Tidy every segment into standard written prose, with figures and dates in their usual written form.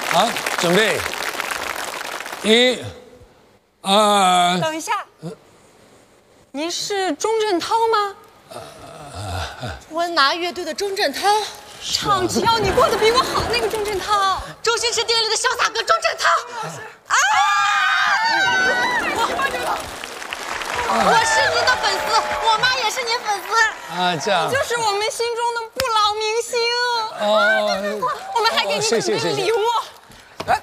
好，准备，1、2。 等一下，您是钟镇涛吗？ 温拿乐队的钟镇涛， 唱跳你过得比我好那个钟镇涛， 周星驰电影里的潇洒哥钟镇涛。啊！我是您的粉丝，我妈也是您粉丝。 啊，这样。 就是我们心中的不老明星。 哦， 我们还给你准备了礼物。 哎，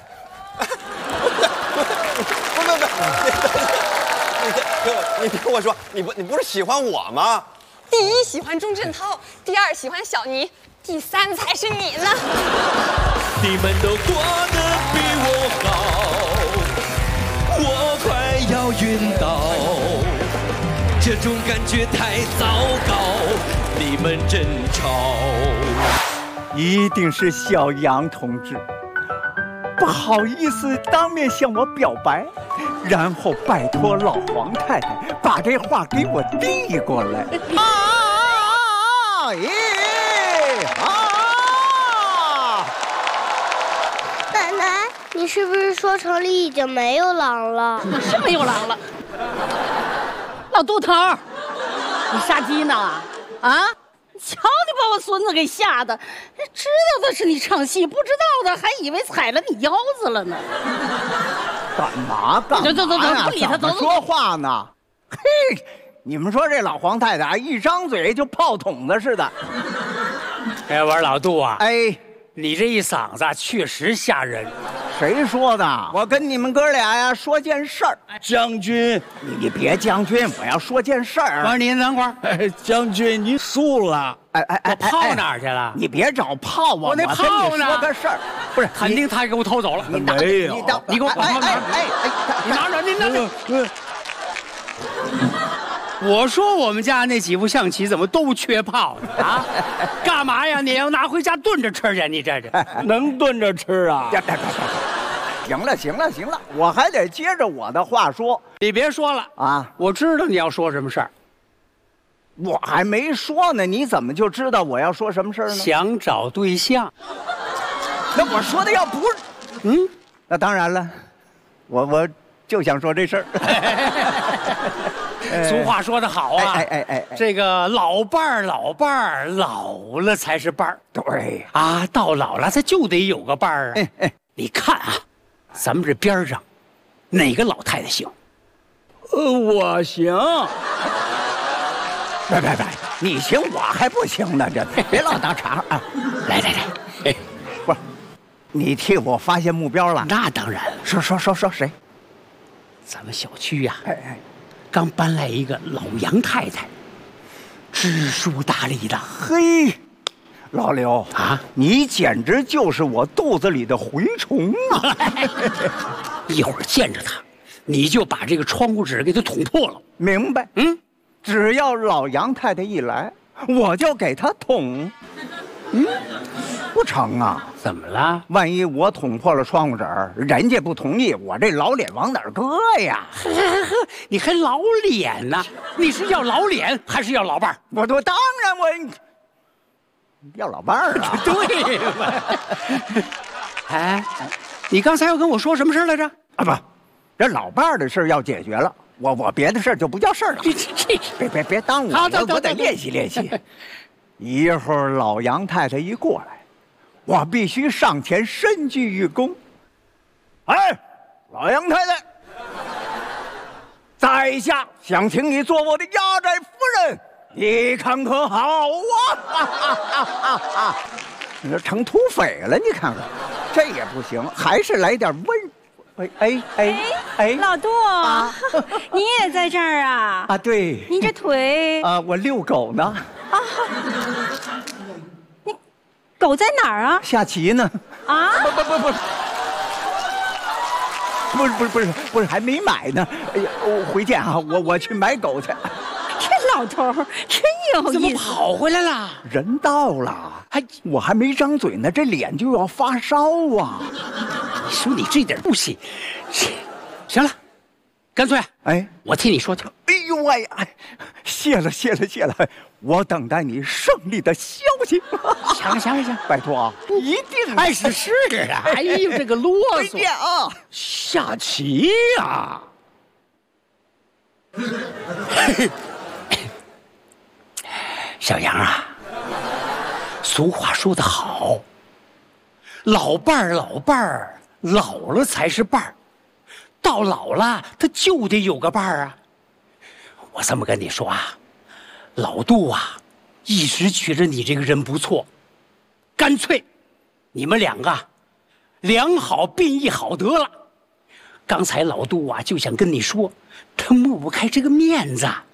不，你听我说，你不是喜欢我吗？ 第一喜欢钟镇涛，第二喜欢小尼，第三才是你呢。 你们都过得比我好，我快要晕倒，这种感觉太糟糕，你们真吵。 一定是小杨同志，不好意思当面向我表白，然后拜托老黄太太把这话给我递过来。 奶奶，你是不是说城里已经没有狼了？ 是没有狼了。老杜头，你杀鸡呢？啊？瞧你把我孙子给吓的，知道的是你唱戏，不知道的还以为踩了你腰子了呢。 干嘛呀？ 不理他， 怎么说话呢？嘿，你们说这老黄太太一张嘴就炮筒子似的。 哎，我说老杜啊， 哎， 你这一嗓子确实吓人。 谁说的？我跟你们哥俩呀说件事儿。 将军， 你别将军，我要说件事儿。 不是您等会儿， 将军您输了。 我炮哪儿去了？ 你别找炮啊！ 我那炮呢？ 说个事儿，不是， 肯定他给我偷走了。 没有， 你给我拿着，你拿着，您拿着。我说我们家那几副象棋怎么都缺炮呢？啊，干嘛呀？你要拿回家炖着吃去？你这是能炖着吃啊？ 行了，我还得接着我的话说。 你别说了啊， 我知道你要说什么事儿。 我还没说呢，你怎么就知道我要说什么事儿呢？ 想找对象。 那我说的要不是，那当然了，我就想说这事儿。俗话说得好啊，这个老伴儿老了才是伴儿。 对啊，到老了他就得有个伴儿啊。你看啊，咱们这边上哪个老太太行？ 我行。 别，你行我还不行呢，这别老当茬啊！来，不是，你替我发现目标了？ 那当然了。 说谁？ 咱们小区呀，刚搬来一个老杨太太，知书达理的。 嘿，老刘啊，你简直就是我肚子里的蛔虫啊！ 一会儿见着他，你就把这个窗户纸给他捅破了。 明白？只要老杨太太一来，我就给她捅。不成啊？ 怎么了？ 万一我捅破了窗户纸，人家不同意，我这老脸往哪儿搁呀？ 你还老脸呢？你是要老脸还是要老伴儿？ 我当然我要老伴儿啊！ 对吧？哎，你刚才要跟我说什么事来着？ 啊不，这老伴儿的事要解决了。我别的事就不叫事儿了。别耽误我得练习练习。一会儿老杨太太一过来，我必须上前深鞠一躬。哎，老杨太太，在下想请你做我的压寨夫人，你看可好啊？你这成土匪了，你看看，这也不行，还是来点温。 老杜啊，你也在这儿啊？ 啊，对。 你这腿啊，我遛狗呢。 啊，你狗在哪儿啊？ 下棋呢。 啊？ 不是，还没买呢。哎呀，我回见啊，我去买狗去。 这老头真有意思。 怎么跑回来了？ 人到了，我还没张嘴呢，这脸就要发烧啊！ 你说你这点不行，行了，干脆我替你说去。 哎呦， 哎呀，谢了，我等待你胜利的消息。行，拜托啊，一定哎是啊，哎呦这个啰嗦啊， 下棋呀！小杨啊，俗话说得好，老伴儿老了才是伴儿，到老了他就得有个伴儿啊。我这么跟你说啊，老杜啊，一直觉着你这个人不错，干脆你们两个良好并义好得了。刚才老杜啊就想跟你说，他抹不开这个面子，